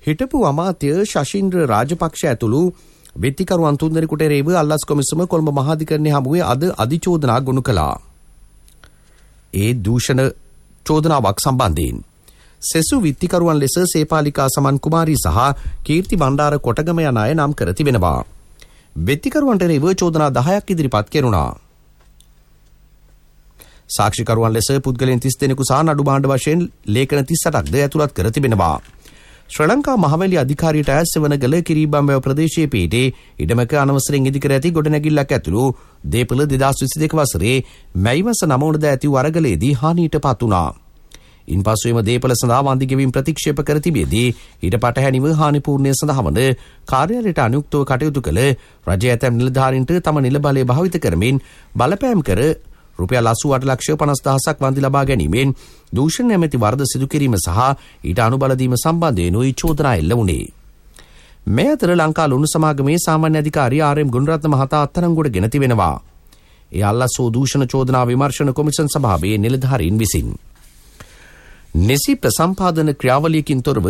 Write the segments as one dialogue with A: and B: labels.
A: හිටපු අමාත්‍ය ශෂීන්ද්‍ර රාජපක්ෂ ඇතුළු වෙත්තිකරුවන් 3 දෙනෙකුට එරෙහිව අල්ලස් කොමිසම කොළඹ මහාධිකරණයේ හමුවේ අද අධිචෝදනා ගොනු කළා. ඒ දූෂණ චෝදනාවක් සම්බන්ධයෙන් සෙසු විත්තිකරුවන් ලෙස සේපාලිකා සමන් කුමාරී සහ කීර්ති බණ්ඩාර කොටගම යන අය නම් කර තිබෙනවා. වෙත්තිකරුවන්ට එරෙහිව චෝදනා 10ක් ඉදිරිපත් කෙරුණා. සාක්ෂිකරුවන් ලෙස පුද්ගලයන් 30 දෙනෙකු සහ නඩු භාණ්ඩ වශයෙන් ලේඛන 38ක්ද ඇතුළත් කර තිබෙනවා. ශ්‍රී ලංකා මහවැලි අධිකාරියට ඇස්සවනගල කිරිබම්බැව ප්‍රදේශයේ පිහිටි ඉඩමක අනවසරෙන් ඉදිකර ඇති ගොඩනැගිල්ලක් ඇතුළු දේපළ 2022 වසරේ මැයි මාස 9 වනදා ඇති වරගලේදී හානියට පත් වුණා. ඉන්පසු එම දේපළ සඳහා වන්දි ගෙවීම ප්‍රතික්ෂේප කර තිබෙදී ඊට පටහැනිව හානි පූර්ණය සඳහා වන කාර්යාලයට අනුයුක්තව කටයුතු කළ රජය ඇතැම් නිලධාරීන්ට තම නිල බලය භාවිත කරමින් බලපෑම් කර රුපියල් 88,50,000ක් වන්දි ලබා ගැනීමෙන් දූෂණ නැමැති වරද සිදු කිරීම සහ ඊට අනුබල දීම සම්බන්ධයෙන් උයි චෝදනා එල්ල වුණේ. මේ අතර ලංකා ලුණු සමාගමේ සාමාන්‍ය අධිකාරී ආර්.එම්. ගුණරත්න මහතා අත්අඩංගුවට ගෙන තිබෙනවා. ඒ අල්ලස් වූ දූෂණ චෝදනා විමර්ශන කොමිෂන් සභාවේ නිලධාරීන් විසින් නිසි ප්‍රසම්පාදන ක්‍රියාවලියකින් තොරව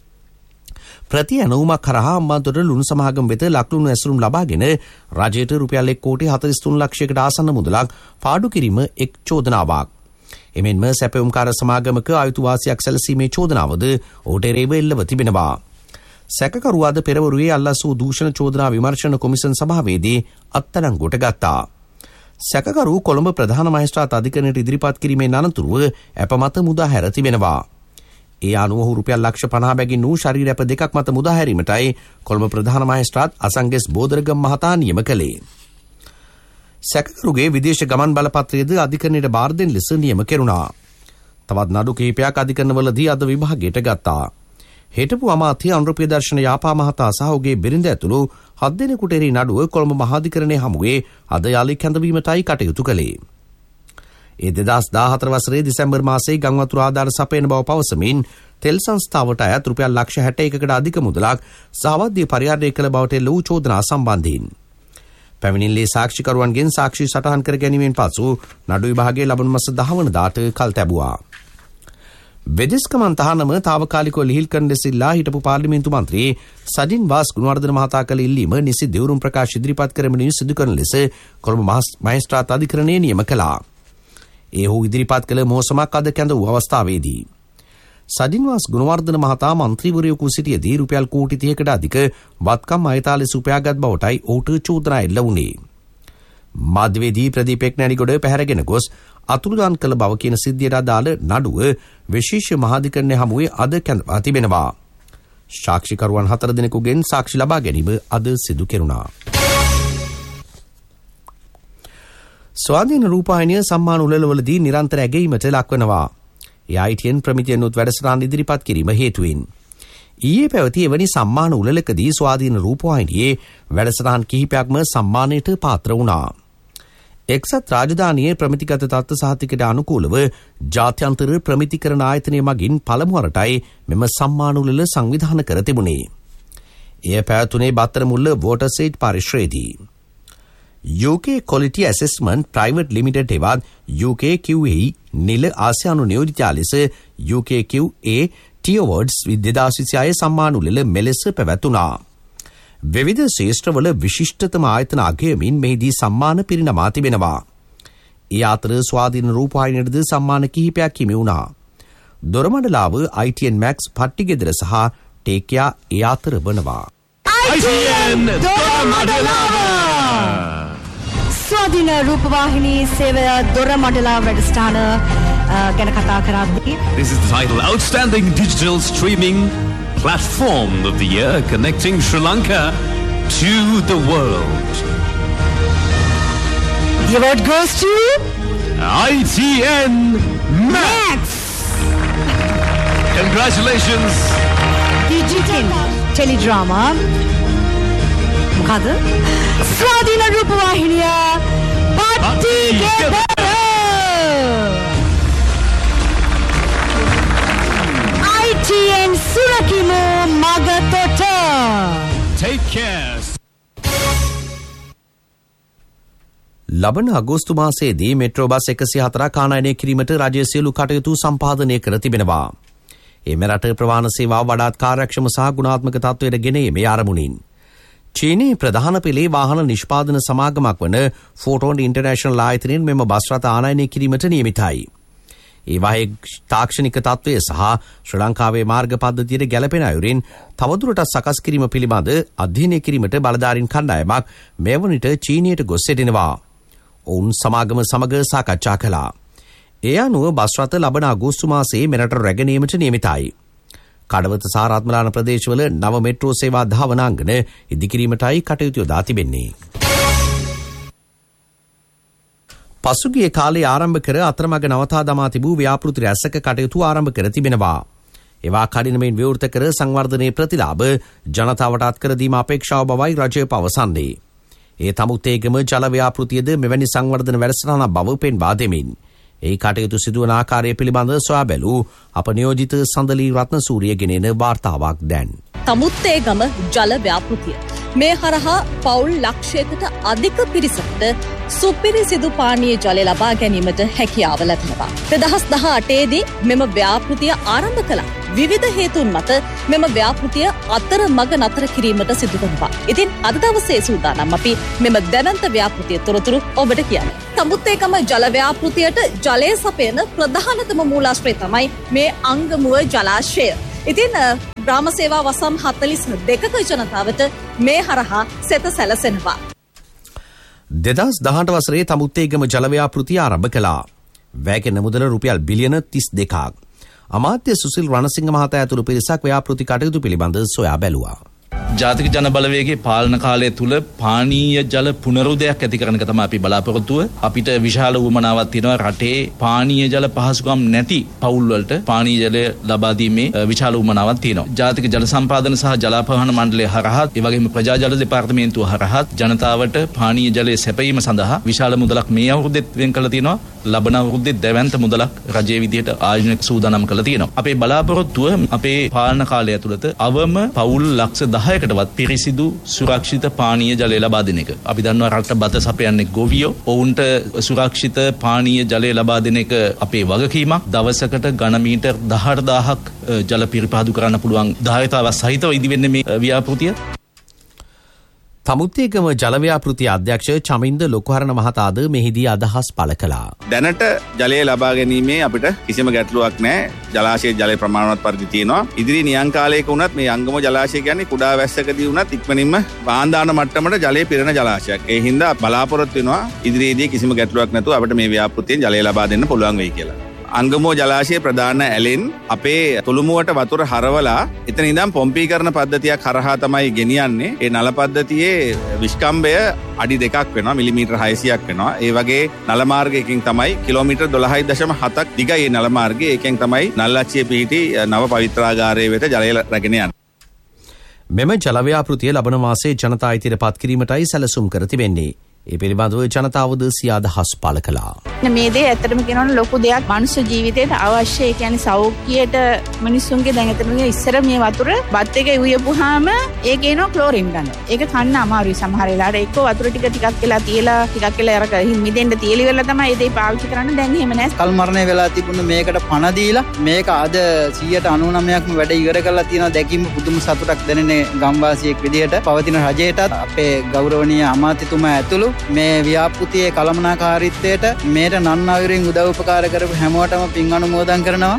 A: ප්‍රති ඇනවුමක් කරහා අම්බන්තොට ලුණු සමාගම වෙත ලක්ලුණු ඇසුරුම් ලබාගෙන රජයට රුපියල් 1,43,00,000කට ආසන්න මුදලක් පාඩු කිරීම එක් චෝදනාවක්. එමෙන්ම සැපයුම්කාර සමාගමක අයුතුවාසියක් සැලසීමේ චෝදනාවද ඔහුට එරෙහිව එල්ලව තිබෙනවා. සැකකරුවාද පෙරවරුවේ අල්ලස් වූ දූෂණ චෝදනා විමර්ශන කොමිෂන් සභාවේදී අත්අඩංගුවට ගත්තා. සැකකරු කොළඹ ප්‍රධාන මහේස්ත්‍රාත් අධිකරණයට ඉදිරිපත් කිරීමෙන් අනතුරුව ඇප මත මුදා හැර තිබෙනවා. ඒ අනුව ඔහු රුපියල් 50 බැගින් වූ ශරීර ඇප 2ක් මත මුදා හැරීමටයි කොළඹ ප්‍රධාන මහේස්ත්‍රාත් අසංගෙස් බෝදරගම් මහතා නියම කළේ. සැකකරුගේ විදේශ ගමන් බලපත්‍රයේද අධිකරණයට බාර දෙන ලෙස නියම කෙරුණා. තවත් නඩු කිහිපයක් අධිකරණවලදී අද විභාගයට ගත්තා. හිටපු අමාත්‍ය අනුරප්‍රියදර්ශන යාපා මහතා සහ ඔහුගේ බිරිඳ ඇතුළු 7 දෙනෙකුට එරෙහි නඩුව කොළඹ මහාධිකරණයේ හමුවේ අද යාලි කැඳවීමටයි කටයුතු කළේ. ඒ 2014 වසරේ දෙසැම්බර් මාසයේ ගංවතුර ආධාර සපයන බව පවසමින් තෙල් සංස්ථාවට අයත් රුපියල් 61,කට අධික මුදලක් සාවද්‍ය පරිහරණය කළ බවට එල්ල වූ චෝදනා සම්බන්ධයෙන් පැමිණිල්ලේ සාක්ෂිකරුවන්ගෙන් සාක්ෂි සටහන් කර ගැනීමෙන් පසු නඩු විභාගයේ ලබන මාස 10 වනදාට කල් තැබුවා. වෙදෙස්කමන් තහනම තාවකාලිකව ලිහිල් කරන ලෙස ඉල්ලා හිටපු පාර්ලිමේන්තු මන්ත්‍රී සජින් වාස් ගුණවර්ධන මහතා කළ ඉල්ලීම නිසි දෙවරුම් ප්‍රකාශ ඉදිරිපත් කරමින් සිදු කරන ලෙස කොළඹ මහේස්ත්‍රාත් අධිකරණයේ නියම කළා. ඒ ඔහු ඉදිරිපත් කළ මෝසමක් අද කැඳ වූ අවස්ථාවේදී සජින් වාස් ගුණවර්ධන මහතා මන්ත්‍රීවරයෙකු සිටියදී රුපියල් කෝටි 30කට අධික වත්කම් අයතාලෙස උපයාගත් බවටයි ඔහුට චෝදනා එල්ල වුණේ. මාධ්‍යවේදී ප්‍රදීප් එක්නෑනිගොඩ පැහැරගෙන ගොස් අතුරුදන් කළ බව කියන සිද්ධියට අදාළ නඩුව විශේෂ මහාධිකරණයේ හමුවේ අද කැඳවා තිබෙනවා. සාක්ෂිකරුවන් 4 දෙනෙකුගෙන් සාක්ෂි ලබා ගැනීම අද සිදු කෙරුණා. ස්වාධීන රූපවාහිනිය සම්මාන උළෙලවලදී නිරන්තර ඇගීමට ලක්වනවා. ITN ප්‍රමිතියනුත් වැඩසටහන් ඉදිරිපත් කිරීම හේතුවෙන් ඊයේ පැවති එවැනි සම්මාන උළෙලකදී ස්වාධීන රූපවාහිනියේ වැඩසටහන් කිහිපයක්ම සම්මානයට පාත්‍ර වුණා. එක්සත් රාජධානියේ ප්‍රමිතිගත තත්ත්ව සහතිකයට අනුකූලව ජාත්‍යන්තර ප්‍රමිතිකරණ ආයතනය මගින් පළමුවරටයි මෙම සම්මාන උළෙල සංවිධානය කර තිබුණේ. එය පැවතුනේ Battaramulla වෝටර්සේජ් පරිශ්‍රයේදී. UK Quality Assessment Private Limited එවත් UK QA නිල ආසියානු නියෝජිතයා ලෙස UK QA T Awards 2026 සම්මාන උළෙල මෙලෙස පැවැතුණා. විවිධ ශේෂ්ත්‍රවල විශිෂ්ටතම ආයතන අගයමින් මෙහිදී සම්මාන පිරිනමා තිබෙනවා. ඒ අතර ස්වාධීන රූපවාහිනියටද සම්මාන කිහිපයක් හිමි වුණා. දොරමඩලාව ITN Max පට්ටිගෙදර සහ ටේකියා ඒ අතර වනවා.
B: ITN දොරමඩලාව ස්වාධීන රූපවාහිනී සේවය දොරමඩලාව වැඩසටහන ගැන කතා කරද්දී
C: This is the title Outstanding Digital Streaming Platform of the Year, connecting Sri Lanka to the world.
B: The award goes to
C: ITN Max. Congratulations.
B: Digital teledrama මොකද ස්වාධීන රූපවාහිනිය පට්ටිගෙදර ITN සුරකිමු මගතොට.
C: Take care.
A: ලබන අගෝස්තු මාසයේදී මෙට්‍රෝ බස් 104ක් ආනයනය කිරීමට රජය සියලු කටයුතු සම්පාදනය කර තිබෙනවා. එම රට ප්‍රවාහන සේවාව වඩාත් කාර්යක්ෂම සහ ගුණාත්මක තත්ත්වයට ගෙන ඒමේ ආරමුණින්. චීනයේ ප්‍රධාන පෙළේ වාහන නිෂ්පාදන සමාගමක් වන ෆෝටෝන් ඉන්ටර්නැෂනල් ආයතනයෙන් මෙම බස් රථ ආනයනය කිරීමට නියමිතයි. ඒවායේ තාක්ෂණික තත්ත්වය සහ ශ්‍රී ලංකාවේ මාර්ග පද්ධතියට ගැලපෙන අයුරින් තවදුරටත් සකස් කිරීම පිළිබඳ අධ්‍යයනය කිරීමට බලධාරීන් කණ්ඩායමක් මෙවනිට චීනයට ගොස් සිටිනවා. ඔවුන් සමාගම සමග සාකච්ඡා කළා. ඒ අනුව බස් රථ ලබන අගෝස්තු මාසයේ මෙරට රැගෙනීමට නියමිතයි. කඩවත සහ රත්මලාන ප්‍රදේශවල නව මෙට්‍රෝ සේවා ධාවනාංගන ඉදිකිරීමටයි කටයුතු යොදා තිබෙන්නේ. පසුගිය කාලේ ආරම්භ කර අතරමඟ නවතා දමා තිබූ ව්‍යාපෘති රැසක කටයුතු ආරම්භ කර තිබෙනවා. ඒවා කඩිනමින් විවෘත කර සංවර්ධනයේ ප්‍රතිලාභ ජනතාවට අත්කර දීම අපේක්ෂාව බවයි රජය පවසන්නේ. ඒ තමුත්තේගම ජල ව්‍යාපෘතියද මෙවැනි සංවර්ධන වැඩසටහනක් බව පෙන්වා දෙමින් ඒ කටයුතු සිදුවන ආකාරය පිළිබඳ සොයා බැලූ අප නියෝජිත සඳලී රත්නසූරිය ගෙනෙන වාර්තාවක් දැන්.
D: තමුත්තේගම ජල ව්‍යාපෘතිය මේ හරහා පවුල් ලක්ෂයකට අධික පිරිසකට සුපිරිසිදු පානීය ජලය ලබා ගැනීමට හැකියාව ලැබෙනවා. 2018දී මෙම ව්‍යාපෘතිය ආරම්භ කළා. විවිධ හේතුන් මත මෙම ව්‍යාපෘතිය අතරමඟ නතර කිරීමට සිදු වෙනවා. ඉතින් අද දවසේ සූදානම් අපි මෙම දැවැන්ත ව්‍යාපෘතිය තොරතුරු ඔබට කියන්නේ. තමුත්තේගම ජල ව්‍යාපෘතියට ජලය සපයන ප්‍රධානතම මූලාශ්‍රය තමයි මේ අංගමුව ජලාශය. ඉතින් ග්‍රාම සේවා වසම් 42ක ජනතාවට මේ හරහා සෙත සැලසෙනවා.
A: 2018 වසරේ තමුත්තේගම ජල ව්‍යාපෘතිය ආරම්භ කළා. වැයකෙන මුදල රුපියල් බිලියන 32ක්. අමාත්‍ය සුසිල් රණසිංහ මහතා ඇතුළු පිරිසක් ව්‍යාපෘති කටයුතු පිළිබඳ සොයා බැලුවා.
E: ජාතික ජන බලවේගයේ පාලන කාලය තුල පානීය ජල පුනරුදයක් ඇති කරන එක තමයි අපි බලාපොරොත්තුව. අපිට විශාල උවමනාවක් තියෙනවා රටේ පානීය ජල පහසුකම් නැති පවුල් වලට පානීය ජලය ලබා දීමේ විශාල උවමනාවක් තියෙනවා. ජාතික ජල සම්පාදන සහ ජලාපවහන මණ්ඩලය හරහා ඒ වගේම ප්‍රජා ජල දෙපාර්තමේන්තුව හරහා ජනතාවට පානීය ජලය සැපයීම සඳහා විශාල මුදලක් මේ අවුරුද්දෙත් වෙන් කළා තියෙනවා. ලබන අවුරුද්දේ දැවැන්ත මුදලක් රජයේ විදියට ආයෝජන සූදානම් කළා තියෙනවා. අපේ බලාපොරොත්තුව අපේ පාලන කාලය ඇතුළත අවම පවුල් ලක්ෂ 10කටවත් පිරිසිදු සුරක්ෂිත පානීය ජලය ලබා දෙන එක. අපි දන්නවා රට බත සපයන්නේ ගොවියෝ. ඔවුන්ට සුරක්ෂිත පානීය ජලය ලබා දෙන එක අපේ වගකීමක්. දවසකට ඝන මීටර් 18000ක් ජල පිරිපහදු කරන්න පුළුවන් ධාරිතාව සහිතව ඉදිවෙන්නේ මේ ව්‍යාපෘතිය.
A: තමුත්තේගම ජල ව්‍යාපෘතිය අධ්‍යක්ෂ චමින්ද ලොකුහරණ මහතාද මෙහිදී අදහස් පළ කළා.
F: දැනට ජලය ලබා ගැනීමේ අපිට කිසිම ගැටලුවක් නැහැ. ජලාශයේ ජලය ප්‍රමාණවත් පරිදි තියෙනවා. ඉදිරි නියං කාලයක වුණත් මේ අංගම ජලාශය කියන්නේ කුඩා වැස්සකදී වුණත් ඉක්මනින්ම වාන්දාන මට්ටමට ජලය පිරෙන ජලාශයක්. ඒ හින්දා බලාපොරොත්තු වෙනවා ඉදිරියේදී කිසිම ගැටලුවක් නැතුව අපිට මේ ව්‍යාපෘතියෙන් ජලය ලබා දෙන්න පුළුවන් වෙයි කියලා. අංගමෝ ජලාශයේ ප්‍රධාන ඇලෙන් අපේ තුළුමුවට වතුර හරවලා එතන ඉඳන් පොම්පීකරණ පද්ධතියක් හරහා තමයි ගෙනියන්නේ. ඒ නල පද්ධතියේ විස්කම්භය අඩි 2ක් වෙනවා මිලිමීටර් 600ක් වෙනවා. ඒ වගේ නල මාර්ගයකින් තමයි කිලෝමීටර් 12.7ක් දිගයි ඒ නල මාර්ගය. ඒකෙන් තමයි නල්ලච්චිය පිහිටි නව පවිත්‍රාගාරයේ වෙත ජලය රැගෙන යන්නේ.
A: මෙම ජල ව්‍යාපෘතිය ලබන මාසයේ ජනතා අයිතියට පත් කිරීමටයි සැලසුම් කර තිබෙන්නේ. ඒ පිළිබඳව ජනතාවද සිය අදහස් පළ කළා.
G: මේ දේ ඇත්තටම කියනවනේ ලොකු දෙයක් මනුෂ්‍ය ජීවිතයට අවශ්‍ය. ඒ කියන්නේ සෞඛ්‍යයට මිනිස්සුන්ගේ දැන් ඇත්තටම ඉස්සර මේ වතුර බත් එක උයපුවාම ඒක එනවා ක්ලෝරින් ගන්න. ඒක කන්න අමාරුයි සමහර වෙලාවට. එක්ක වතුර ටිකක් වෙලා තියලා ටිකක් වෙලා අර මිදෙන්න තියලි වෙලා තමයි ඒ දේ පාවිච්චි කරන්නේ. දැන් එහෙම නැහැ.
H: කල් මරණය වෙලා තිබුණ මේකට පණ දීලා මේක අද 99%ක්ම වැඩ ඉවර කරලා තියෙනවා. දැකීම පුදුම සතුටක් දැනෙන ගම්වාසියෙක් විදිහට පවතින රජයටත් අපේ ගෞරවනීය අමාත්‍යතුමා ඇතුළු මේ ව්‍යාපෘතියේ කළමනාකාරීත්වයට මේට නන්නාවිරින් උදව් උපකාර කරපු හැමෝටම පින් අනුමෝදන් කරනවා.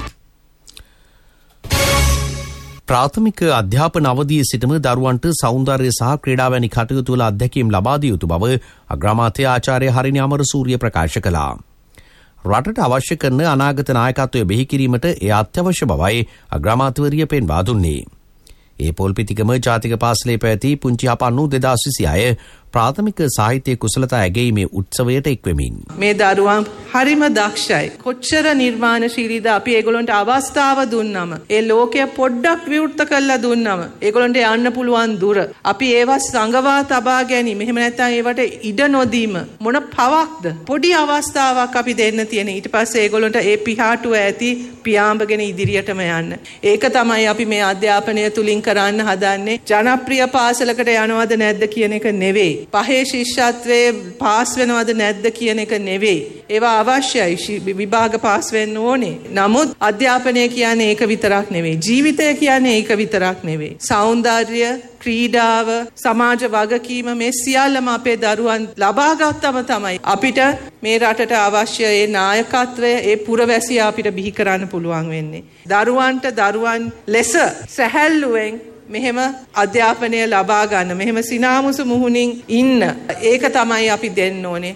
A: ප්‍රාථමික අධ්‍යාපන අවධියේ සිටම දරුවන්ට සෞන්දර්ය සහ ක්‍රීඩා වැනි කටයුතු වල අත්දැකීම් ලබා දිය යුතු බව අග්‍රාමාත්‍ය ආචාර්ය හරිනි අමරසූරිය ප්‍රකාශ කළා. රටට අවශ්‍ය කරන අනාගත නායකත්වය බිහි කිරීමට එය අත්‍යවශ්‍ය බවයි අග්‍රාමාත්‍යවරිය පෙන්වා දුන්නේ. ඒ පොල්පිටිගම ජාතික පාසලේ පැවති පුංචි හපන්නු 2026 ප්‍රාථමික සාහිත්‍ය කුසලතා ඇගීමේ උත්සවයට එක්වෙමින්
I: මේ දරුවන් හරිම දක්ෂයි. කොච්චර නිර්මාණශීලීද අපි ඒගොල්ලන්ට අවස්ථාව දුන්නම ඒ ලෝකය පොඩ්ඩක් විවෘත කරලා දුන්නම ඒගොල්ලන්ට යන්න පුළුවන් දුර අපි ඒවා සංගවා තබා ගැනීම එහෙම නැත්නම් ඒවට ඉඩ නොදීම මොන පවක්ද පොඩි අවස්ථාවක් අපි දෙන්න තියෙන. ඊට පස්සේ ඒගොල්ලන්ට ඒ පිහාටුව ඇති පියාඹගෙන ඉදිරියටම යන්න. ඒක තමයි අපි මේ අධ්‍යාපනය තුලින් කරන්න හදන්නේ. ජනප්‍රිය පාසලකට යනවද නැද්ද කියන එක නෙවෙයි. පහේ ශිෂ්‍යත්වයේ පාස් වෙනවද නැද්ද කියන එක නෙවෙයි. ඒවා අවශ්‍යයි. විභාග පාස් වෙන්න ඕනේ. නමුත් අධ්‍යාපනය කියන්නේ ඒක විතරක් නෙවෙයි. ජීවිතය කියන්නේ ඒක විතරක් නෙවෙයි. සෞන්දර්ය, ක්‍රීඩාව, සමාජ වගකීම මේ සියල්ලම අපේ දරුවන් ලබා ගත්තම තමයි අපිට මේ රටට අවශ්‍ය ඒ නායකත්වය, ඒ පුරවැසියා අපිට බිහි කරන්න පුළුවන් වෙන්නේ. දරුවන්ට දරුවන් ලෙස සැහැල්ලුවෙන් මෙහෙම අධ්‍යාපනය ලබා ගන්න, මෙහෙම සිනාමුසු මුහුණින් ඉන්න, ඒක තමයි අපි දෙන්න ඕනේ.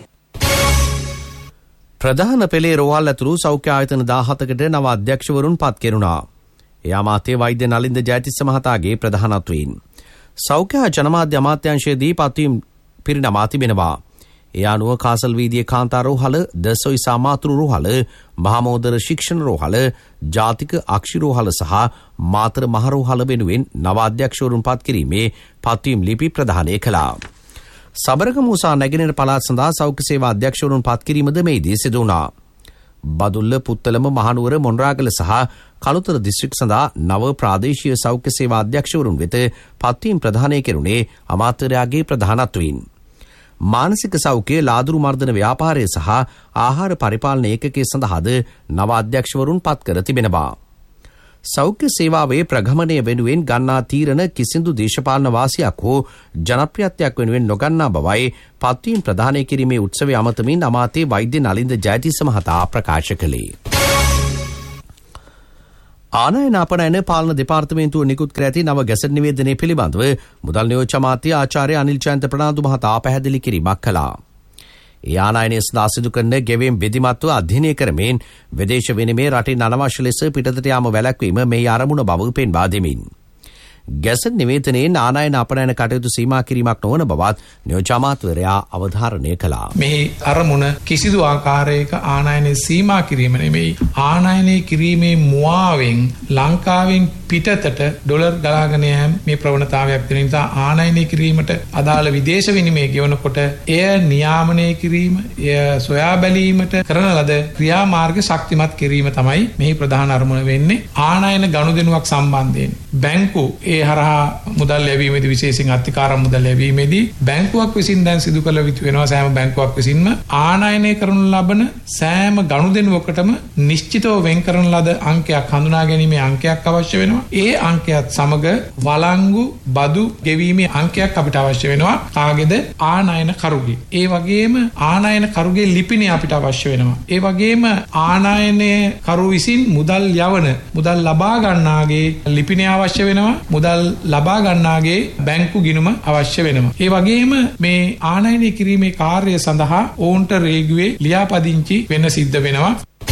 A: ප්‍රධාන පෙළේ රෝහල් ඇතුළු සෞඛ්‍ය ආයතන 17කට නව අධ්‍යක්ෂවරුන් පත් කෙරුණා. ඒ අමාත්‍ය වෛද්‍ය නලින්ද ජයතිස්ස මහතාගේ ප්‍රධානත්වයෙන් සෞඛ්‍ය ජනමාධ්‍ය අමාත්‍යාංශයේදී පත්වීම් පිරිනමා තිබෙනවා. ඒ අනුව කාසල් වීදියේ කාන්තා රෝහල, දසොයිසා මාතෘ රෝහල, මහමෝදර ශික්ෂණ රෝහල, ජාතික අක්ෂි රෝහල සහ මාතර මහ රෝහල වෙනුවෙන් නව අධ්‍යක්ෂවරුන් පත් කිරීමේ පත්වීම් ලිපි ප්‍රදානය කළා. සබරගමු සහ නැගෙනහිර පළාත් සඳහා සෞඛ්‍ය සේවා අධ්‍යක්ෂවරුන් පත් කිරීමද මෙහිදී සිදු වුණා. බදුල්ල, පුත්තලම, මහනුවර, මොණරාගල සහ කළුතර දිස්ත්‍රික් සඳහා නව ප්‍රාදේශීය සෞඛ්‍ය සේවා අධ්‍යක්ෂවරුන් වෙත පත්වීම් ප්‍රදානය කෙරුණේ අමාත්‍යවරයාගේ ප්‍රධානත්වයෙන්. මානසික සෞඛ්‍ය, ලාදුරු මර්දන ව්‍යාපාරය සහ ආහාර පරිපාලන ඒකකයේ සඳහාද නව අධ්‍යක්ෂවරුන් පත් කර තිබෙනවා. සෞඛ්‍ය සේවාවේ ප්‍රගමනය වෙනුවෙන් ගන්නා තීරණ කිසිදු දේශපාලන වාසියක් හෝ ජනප්‍රියත්වයක් වෙනුවෙන් නොගන්නා බවයි පත්වීම් ප්‍රදානය කිරීමේ උත්සවය අමතමින් අමාත්‍ය වෛද්‍ය නලින්ද ජයතිස්ස මහතා ප්‍රකාශ කළේ. ආනයන අපනයන පාලන දෙපාර්තමේන්තුව නිකුත් කර ඇති නව ගැසට් නිවේදනය පිළිබඳව මුදල් නියෝජ්‍ය අමාත්‍ය ආචාර්ය අනිල් ජයන්ත ප්‍රනාන්දු මහතා පැහැදිලි කිරීමක් කළා. ඒ ආනයනය සඳහා සිදු කරන ගෙවීම් විධිමත්ව අධ්‍යයනය කරමින් විදේශ විනිමය රටින් අනවශ්‍ය ලෙස පිටතට යාම වැළැක්වීම මේ ආරමුණ බව පෙන්වා දෙමින් ගැසට් නිවේදනයෙන් ආනයන අපනයන කටයුතු සීමා කිරීමක් නොවන බවත් නියෝජ්‍ය අමාත්‍යවරයා අවධාරණය කළා.
J: මෙහි අරමුණ කිසිදු ආකාරයක ආනයනය සීමා කිරීම නෙමෙයි. ආනයනය කිරීමේ මුවාවෙන් ලංකාවෙන් පිටතට ඩොලර් ගලාගෙන යෑම මේ ප්‍රවණතාවයක් තියෙන නිසා ආනයනය කිරීමට අදාළ විදේශ විනිමය ගෙවනකොට එය නියාමනය කිරීම, එය සොයා බැලීමට කරන ලද ක්‍රියාමාර්ග ශක්තිමත් කිරීම තමයි මෙහි ප්‍රධාන අරමුණ වෙන්නේ. ආනයන ගනුදෙනුවක් සම්බන්ධයෙන් බැංකු ඒ හරහා මුදල් ලැබීමේදී, විශේෂයෙන් අත්තිකාරම් මුදල් ලැබීමේදී බැංකුවක් විසින් දැන් සිදු කළ යුතු වෙනවා. සෑම බැංකුවක් විසින්ම ආනයනය කරනු ලබන සෑම ගනුදෙනුවකටම නිශ්චිතව වෙන් කරන ලද අංකයක්, හඳුනා ගැනීමේ අංකයක් අවශ්‍ය වෙනවා. ඒ අංකයත් සමග වළංගු බදු ගෙවීමේ අංකයක් අපිට අවශ්‍ය වෙනවා. කාගේද? ආනයන කරුගේ. ඒ වගේම ආනයන කරුගේ ලිපිණය අපිට අවශ්‍ය වෙනවා. ඒ වගේම ආනයනය කරු විසින් මුදල් යවන, මුදල් ලබා ගන්නාගේ ලිපිණය අවශ්‍ය වෙනවා. මුදල් ලබා ගන්නාගේ බැංකු ගිණුම අවශ්‍ය වෙනවා. ඒ වගේම මේ ආනයනය කිරීමේ කාර්යය සඳහා ඔවුන්ට රේගුවේ ලියාපදිංචි වෙන්න සිද්ධ වෙනවා.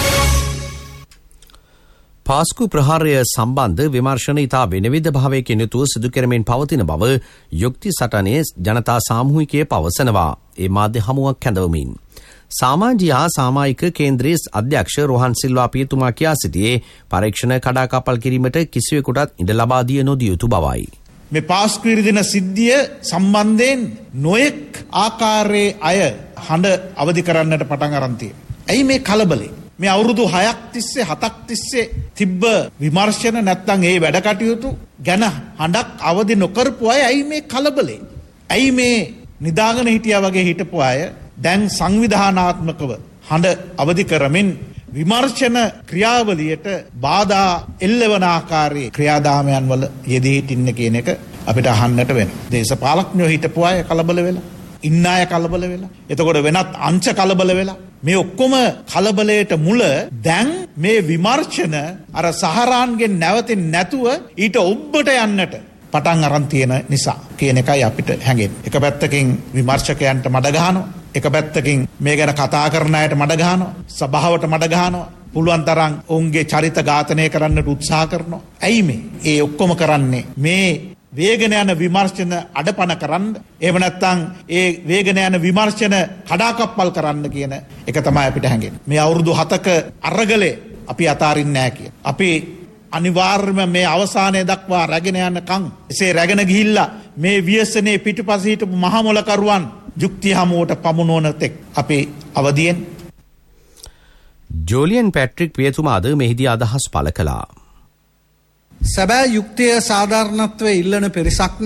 A: පාස්කු ප්‍රහාරය සම්බන්ධ විමර්ශන ඉතා විනිවිද භාවයකින් යුතුව සිදු කරමින් පවතින බව යුක්ති සටනේ ජනතා සාමූහිකය පවසනවා. ඒ මාධ්‍ය හමුවක් කැඳවමින් සාමාජික හා සාමායික කේන්ද්‍රයේ අධ්‍යක්ෂ රෝහන් සිල්වා පියතුමා කියා සිටියේ පරීක්ෂණ කඩාකප්පල් කිරීමට කිසිවෙකුටත් ඉඩ ලබා දිය නොදිය යුතු බවයි.
K: මේ පාස්කු ඉරිදින සිද්ධිය සම්බන්ධයෙන් නොයෙක් ආකාරයේ අය හඬ අවදි කරන්නට පටන් අරන් තියෙනවා. ඇයි මේ කලබලේ? මේ අවුරුදු 6ක් තිස්සේ 7ක් තිස්සේ තිබ්බ විමර්ශන නැත්නම් ඒ වැඩ කටයුතු ගැන හඬක් අවදි නොකරපු අය ඇයි මේ කලබලේ? ඇයි මේ නිදාගෙන හිටියා වගේ හිටපු අය දැන් සංවිධානාත්මකව හඬ අවදි කරමින් විමර්ශන ක්‍රියාවලියට බාධා එල්ලවන ආකාරයේ ක්‍රියාදාමයන් වල යෙදී හිටින්න කියන එක අපිට අහන්නට වෙනවා. දේශපාලඥයෝ හිටපු අය කලබල වෙලා, ඉන්න අය කලබල වෙලා, එතකොට වෙනත් අංශ කලබල වෙලා, මේ ඔක්කොම කලබලයට මුල දැන් මේ විමර්ශන අර සහරාන්ගෙන් නැවතින් නැතුව ඊට ඔබ්බට යන්නට පටන් අරන් තියෙන නිසා කියන එකයි අපිට හැඟෙන්නේ. එක පැත්තකින් විමර්ශකයන්ට මඩ ගහනවා, එක පැත්තකින් මේ ගැන කතා කරන අයට මඩ ගහනවා, සභාවට මඩ ගහනවා, පුළුවන් තරම් ඔවුන්ගේ චරිත ඝාතනය කරන්නට උත්සාහ කරනවා. ඇයි මේ? ඒ ඔක්කොම කරන්නේ මේ වේගන යන විමර්ශන අඩපණ කරන්න, එහෙම නැත්නම් ඒ වේගන යන විමර්ශන කඩාකප්පල් කරන්න කියන එක තමයි අපිට හැඟෙන්නේ. මේ අවුරුදු 7ක අරගලේ අපි අතාරින්නේ නැහැ කිය. අපි අනිවාර්යයෙන්ම මේ අවසානයේ දක්වා රැගෙන යනකම් එසේ රැගෙන ගිහිල්ලා මේ ව්‍යසනයේ පිටුපස හිටපු මහමොලකරුවන් යුක්තිය හමුවට පමුණුවන තෙක් අපි අවදියෙන්.
A: ජෝලියන් පැට්‍රික් පියතුමාද මෙහිදී අදහස් පළ කළා.
L: සැබෑ යුක්තිය සාධාරණත්වය ඉල්ලන පිරිසක් නම්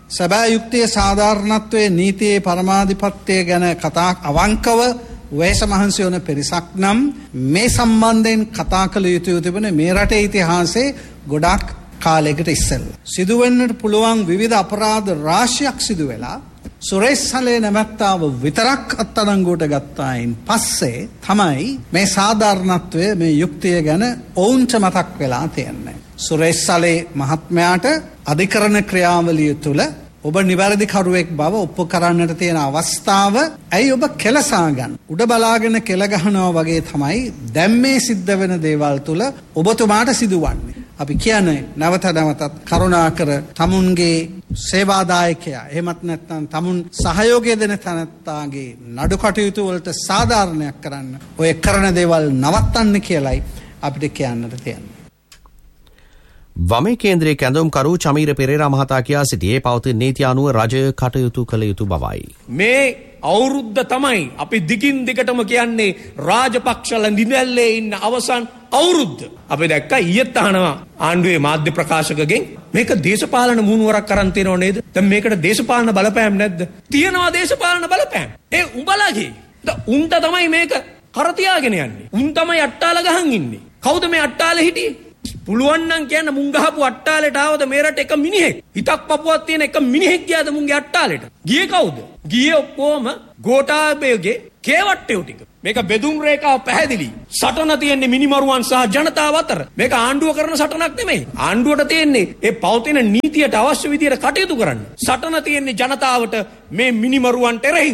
L: සැබෑ යුක්තිය සාධාරණත්වයේ නීතියේ පරමාධිපත්‍යය ගැන කතා අවංකව වයස මහන්සි වන පිරිසක් නම් මේ සම්බන්ධයෙන් කතා කළ යුතු තිබෙන මේ රටේ ඉතිහාසයේ ගොඩක් කාලයකට ඉස්සෙල්ලා. සිදුවෙන්නට පුළුවන් විවිධ අපරාධ රාශියක් සිදු වෙලා සුරේස්සලේ නැමැත්තාව විතරක් අත්අඩංගුවට ගත්තායින් පස්සේ තමයි මේ සාධාරණත්වය මේ යුක්තිය ගැන ඔවුන්ට මතක් වෙලා තියෙන්නේ. සුරේස්සලේ මහත්මයාට අධිකරණ ක්‍රියාවලිය තුළ ඔබ නිවැරදි කරුවෙක් බව ඔප්පු කරන්නට තියෙන අවස්ථාව ඇයි ඔබ කෙලසා ගන්න? උඩ බලාගෙන කෙල ගහනවා වගේ තමයි දැන් මේ සිද්ධ වෙන දේවල් තුළ ඔබතුමාට සිදුවන්නේ. අපි කියන්නේ නැවත නැවතත් කරුණාකර තමුන්ගේ සේවාදායකයා එහෙමත් නැත්නම් තමුන් සහයෝගය දෙන තැනැත්තාගේ නඩු කටයුතු වලට සාධාරණයක් කරන්න ඔය කරන දේවල් නවත්තන්න කියලයි අපිට කියන්නට තියෙන්නේ.
A: වමේ කේන්ද්‍රයේ කැඳවුම්කරු චමීර පෙරේරා මහතා කියා සිටියේ පවතින නීති අනුව රජය කටයුතු කළ යුතු බවයි.
M: මේ අවුරුද්ද තමයි අපි දිගින් දිගටම කියන්නේ රාජපක්ෂල නිදැල්ලේ ඉන්න අවසන් අවුරුද්ද. අපි දැක්ක ඊයේත් අහනවා ආණ්ඩුවේ මාධ්‍ය ප්‍රකාශකගෙන් මේක දේශපාලන මූණුවරක් කරන් තියනව නේද? දැන් මේකට දේශපාලන බලපෑම් නැද්ද? තියෙනවා දේශපාලන බලපෑම්. ඒ උඹලගේ. උන්ට තමයි මේක කර තියාගෙන යන්නේ. උන් තමයි අට්ටාල ගහන් ඉන්නේ. කවුද මේ අට්ටාලේ හිටියේ? පුළුවන් නම් කියන්න මුං ගහපු අට්ටාලෙට ආවද මේ රට එක මිනිහෙක්? හිතක් පපුවක් තියෙන එක මිනිහෙක් ගියාද මුංගේ අට්ටාලෙට? ගියේ කවුද? ගියේ ඔක්කොම ගෝඨාභයගේ කේවට්ටයෝ ටික. මේක බෙදුම් රේඛාව පැහැදිලි. සටන තියෙන්නේ මිනිමරුවන් සහ ජනතාව අතර. මේක ආණ්ඩුව කරන සටනක් නෙමෙයි. ආණ්ඩුවට තියෙන්නේ ඒ පවතින නීතියට අවශ්‍ය විදියට කටයුතු කරන්න. සටන තියෙන්නේ ජනතාවට මේ මිනිමරුවන්ට එරෙහිව.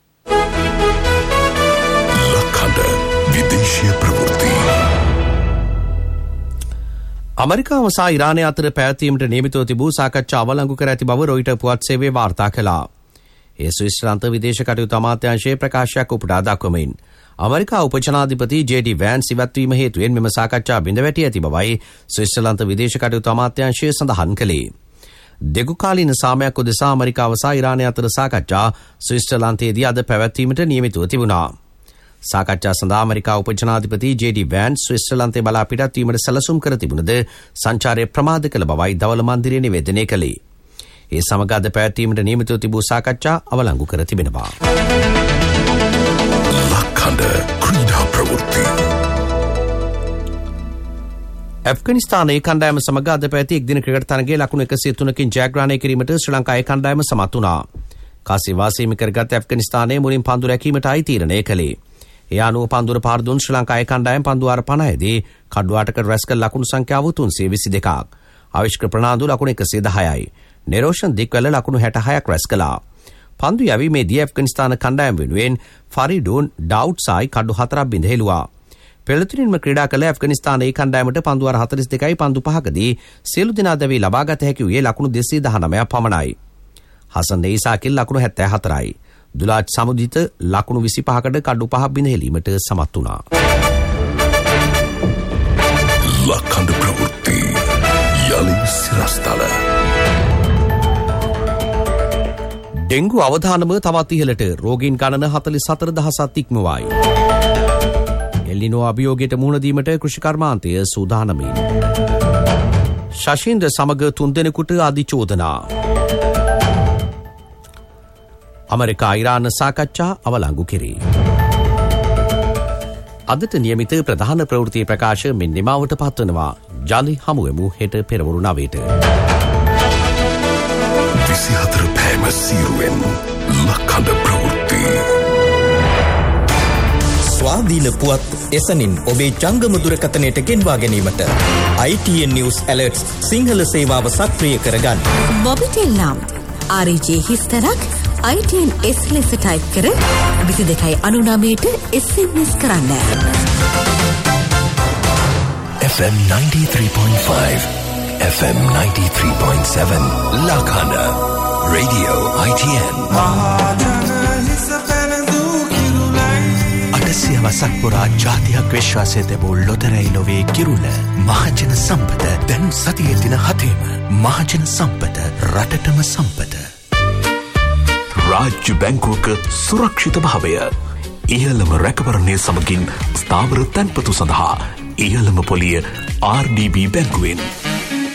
N: ලක්හඬ විදේශීය ප්‍රවෘත්ති.
A: අමරිකාව සහ ඉරානය අතර පැවැත්වීමට නියමිතව තිබූ සාකච්ඡා අවලංගු කර ඇති බව රොයිටර් පුවත් සේවය වාර්තා කළා. ඒ ස්විස්ලන්ත විදේශ කටයුතු අමාත්‍යාංශයේ ප්‍රකාශයක් උපුටා දක්වමින් අමරිකා උපජනාධිපති ජේ.ඩී. වෑන්ස් ඉවත්වීම හේතුවෙන් මෙම සාකච්ඡා බිඳවැටී ඇති බවයි ස්විස්ලන්ත විදේශ කටයුතු අමාත්‍යාංශය සඳහන් කළේ. දෙගුකාලීන සාමයක් උදෙසා අමරිකාව සහ ඉරානය අතර සාකච්ඡා ස්විස්ලන්තයේදී අද පැවැත්වීමට නියමිතව තිබුණා. සාකච්ඡා සඳහා අමරිකා උපජනාධිපති ජේ.ඩී. වෑන්ස් ස්විස්ලන්තේ බලා පිටත් වීමට සැලසුම් කර තිබුණද සංචාරය ප්‍රමාද කළ බවයි ධවල මන්දිරය නිවේදනය කළේ. ඒ සමග අද පැවැත්වීමට නියමිතව තිබූ සාකච්ඡා අවලංගු කර තිබෙනවා.
N: ලක්හඬ ක්‍රීඩා ප්‍රවෘත්ති.
A: ඇෆ්ගනිස්තානයේ කණ්ඩායම සමග අද පැවති එක්දින ක්‍රිකට් තරගයේ ලකුණු 103කින් ජයග්‍රහණය කිරීමට ශ්‍රී ලංකාවේ කණ්ඩායම සමත් වුණා. කාසි වාසීම කරගත් ඇෆ්ගනිස්තානයේ මුලින් පන්දු රැකීමටයි තීරණය කළේ. ඒ අනුව පන්දුර පාර දුන් ශ්‍රී ලංකාවේ කණ්ඩායම පන්දු 50 දී කඩු 8කට රැස් කළ ලකුණු සංඛ්‍යාව 322ක්. ආවිෂ්ක ප්‍රනාන්දු ලකුණු 110යි. නෙරෝෂන් දික්වැල ලකුණු 66ක් රැස් කළා. පන්දු යැවීමේදී ඇෆ්ගනිස්තාන කණ්ඩායම වෙනුවෙන් ෆරිඩෝන් ඩවුට්සායි කඩු 4ක් බිඳ හෙළුවා. පෙළතුරින්ම ක්‍රීඩා කළ ඇෆ්ගනිස්තානයේ කණ්ඩායමට පන්දු 42යි පන්දු 5කදී සියලු දෙනා දැවී ලබාගත හැකි වූයේ ලකුණු 219ක් පමණයි. හසන් ඒසාකිල් ලකුණු 74යි. දුලාජ් සමුදිත ලකුණු 25කට කඩු 5ක් බිඳ හෙලීමට සමත් වුණා.
N: ලක්හඬ ප්‍රවෘත්ති යලි සිරස්තල. ඩෙංගු අවධානම තවත් ඉහළට රෝගීන් ගණන 44,000ක් ඉක්මවයි. එල්නිනෝ අභියෝගයට මුහුණ දීමට කෘෂිකර්මාන්තය සූදානමින්. ශෂීන්ද්‍ර සමග 3 දෙනෙකුට අධිචෝදනා. අමරිකා ඉරාන සාකච්ඡා අවලංගු කෙරේ. අදට නියමිත ප්‍රධාන ප්‍රවෘත්ති ප්‍රකාශ මෙන් නිමාවට පත්වනවා. ජලි හමුවෙමු හෙට පෙරවරු 9ට. 24 පෑම සීරුවෙන් ලක්හඬ ප්‍රවෘත්ති.
O: ස්වාධීන පුවත් එසනින් ඔබේ ජංගම දුරකථනයට ගෙන්වා ගැනීමට ITN News Alerts සිංහල සේවාව සක්‍රිය කරගන්න.
P: මොබිටෙල් නම් RJ හිස්තරක් ITN S ලෙස ටයිප් කර 2299ට SMS කරන්න.
N: FM 93.5 FM 93.7 ලක්හඬ Radio ITN.
Q: වසක් පුරා ජාතියක් විශ්වාසය තිබූ ලොතරැයි ලොවේ කිරුළ මහජන සම්පත දැන් සතියේ දින 7ම මහජන සම්පත රටටම සම්පත.
N: රාජ්‍ය බැංකුවක සුරක්ෂිත භාවය ඉහළම රැකවරණය සමගින් ස්ථාවර තැන්පතු සඳහා ඉහළම පොලිය RDB බැංකුවෙන්.